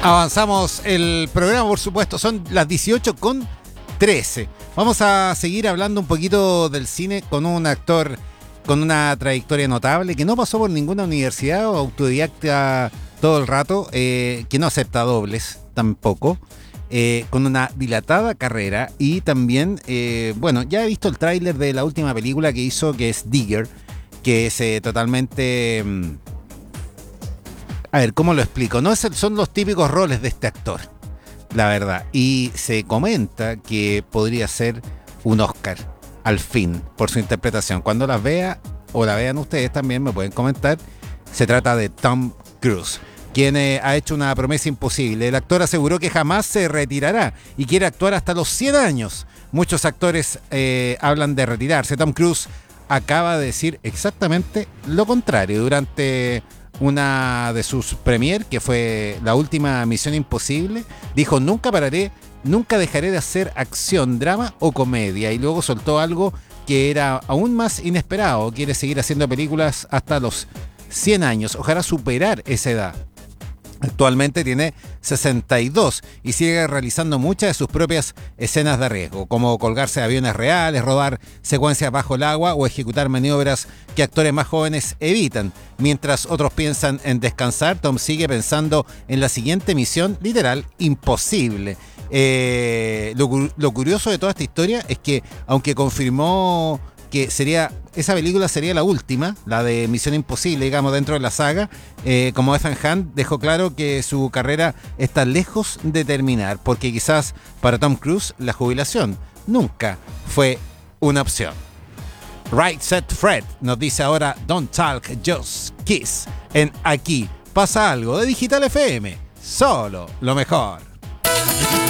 Avanzamos el programa, por supuesto, son las 18:13. Vamos a seguir hablando un poquito del cine con un actor con una trayectoria notable, que no pasó por ninguna universidad o autodidacta todo el rato, que no acepta dobles tampoco, con una dilatada carrera y también, bueno, ya he visto el tráiler de la última película que hizo, que es Digger, que es totalmente... A ver, ¿cómo lo explico? No son los típicos roles de este actor, la verdad. Y se comenta que podría ser un Oscar, al fin, por su interpretación. Cuando las vea, o la vean ustedes también, me pueden comentar. Se trata de Tom Cruise, quien ha hecho una promesa imposible. El actor aseguró que jamás se retirará y quiere actuar hasta los 100 años. Muchos actores hablan de retirarse. Tom Cruise acaba de decir exactamente lo contrario durante una de sus premier, que fue la última Misión Imposible. Dijo: nunca pararé, nunca dejaré de hacer acción, drama o comedia. Y luego soltó algo que era aún más inesperado: quiere seguir haciendo películas hasta los 100 años, ojalá superar esa edad. Actualmente tiene 62 y sigue realizando muchas de sus propias escenas de riesgo, como colgarse de aviones reales, rodar secuencias bajo el agua o ejecutar maniobras que actores más jóvenes evitan. Mientras otros piensan en descansar, Tom sigue pensando en la siguiente misión, literal, imposible. Lo curioso de toda esta historia es que, aunque confirmó que esa película sería la última, la de Misión Imposible, digamos, dentro de la saga, como Ethan Hunt dejó claro que su carrera está lejos de terminar, porque quizás para Tom Cruise la jubilación nunca fue una opción. Right Set Fred nos dice ahora Don't Talk, Just Kiss, en Aquí Pasa Algo de Digital FM, solo lo mejor.